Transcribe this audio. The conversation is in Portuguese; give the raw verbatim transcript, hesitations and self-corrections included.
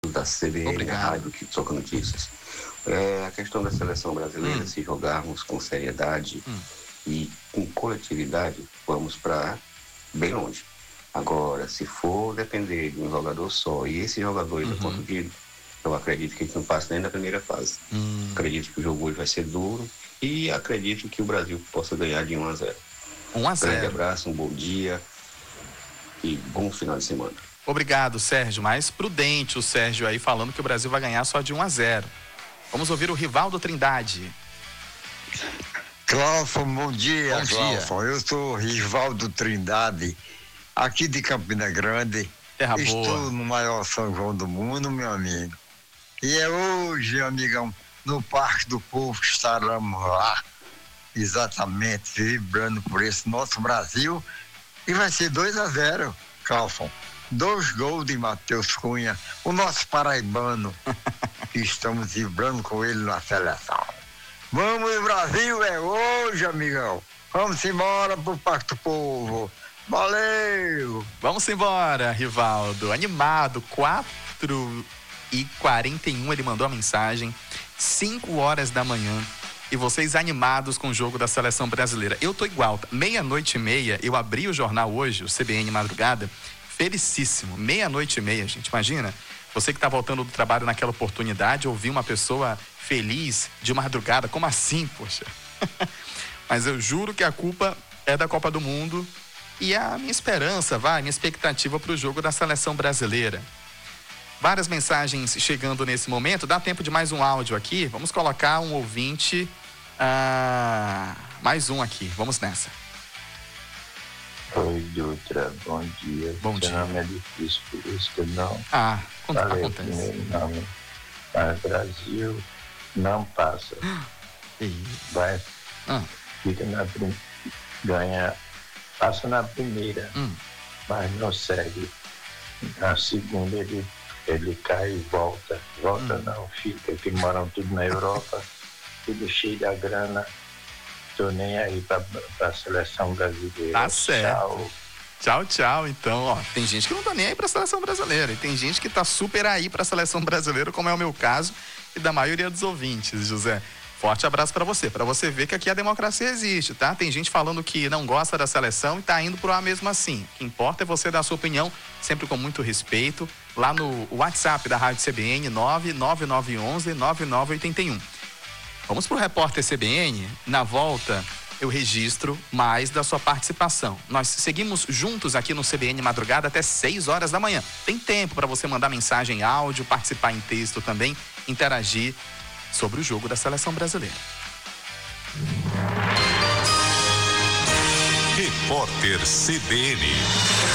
da C B N, a rádio que toca notícias. É, a questão da seleção brasileira, hum. se jogarmos com seriedade hum. e com coletividade, vamos para bem longe. Agora, se for depender de um jogador só e esse jogador ainda uhum. conseguir, eu acredito que a gente não passa nem da primeira fase. Hum. Acredito que o jogo hoje vai ser duro e acredito que o Brasil possa ganhar de um a zero. um a zero. Um grande abraço, um bom dia e bom final de semana. Obrigado, Sérgio. Mais prudente o Sérgio aí falando que o Brasil vai ganhar só de um a zero. Vamos ouvir o Rivaldo Trindade. Cláudio, bom dia. Bom dia. Cláudio, eu sou Rivaldo Trindade, aqui de Campina Grande. Terra Estou boa. no maior São João do mundo, meu amigo. E é hoje, amigão, no Parque do Povo que estaremos lá, exatamente, vibrando por esse nosso Brasil. E vai ser dois a zero, Cláudio. Dois gols de Matheus Cunha, o nosso paraibano, que estamos vibrando com ele na seleção. Vamos, Brasil, é hoje, amigão. Vamos embora pro Parque do Povo. Valeu! Vamos embora, Rivaldo. Animado, quatro e quarenta e um ele mandou a mensagem, cinco horas da manhã. E vocês animados com o jogo da seleção brasileira. Eu tô igual, meia-noite e meia, eu abri o jornal hoje, o C B N Madrugada, felicíssimo, meia-noite e meia, gente, imagina, você que tá voltando do trabalho naquela oportunidade, ouvir uma pessoa feliz de madrugada, como assim, poxa? Mas eu juro que a culpa é da Copa do Mundo e a minha esperança, vai, minha expectativa pro jogo da seleção brasileira. Várias mensagens chegando nesse momento, dá tempo de mais um áudio aqui, vamos colocar um ouvinte, ah, mais um aqui, vamos nessa. Oi, Dutra, bom dia. Bom dia. Seu nome é difícil, por isso que eu não ah, falei acontece. o primeiro nome. Mas Brasil não passa. Vai, ah. fica na primeira, ganha, passa na primeira, hum. mas não segue. Na segunda ele, ele cai e volta. Volta hum. não, fica, que moram tudo na Europa, tudo cheio da grana. Tô nem aí pra, pra seleção brasileira. Tá certo. Tchau. Tchau, tchau. Então, ó, tem gente que não tá nem aí pra seleção brasileira. E tem gente que tá super aí pra seleção brasileira, como é o meu caso e da maioria dos ouvintes, José. Forte abraço pra você. Pra você ver que aqui a democracia existe, tá? Tem gente falando que não gosta da seleção e tá indo pro A mesmo assim. O que importa é você dar a sua opinião, sempre com muito respeito, lá no WhatsApp da Rádio C B N, nove nove nove um um nove nove oito um. Vamos pro repórter C B N. Na volta, eu registro mais da sua participação. Nós seguimos juntos aqui no C B N Madrugada até seis horas da manhã. Tem tempo para você mandar mensagem em áudio, participar em texto também, interagir sobre o jogo da seleção brasileira. Repórter C B N.